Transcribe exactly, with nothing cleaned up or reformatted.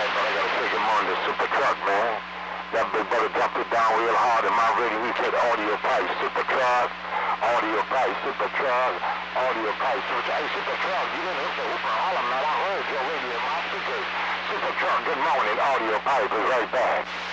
right, but I gotta say good morning to Super Truck, man. That big brother jumped it down real hard in my radio. He said audio pipe, Super Truck, audio pipe, Super Truck, audio pipe, Super Truck. Hey, Super Truck, you didn't hit the whoop and holler, man. I heard your radio in my speakers. Super Truck, good morning, audio pipe is right back.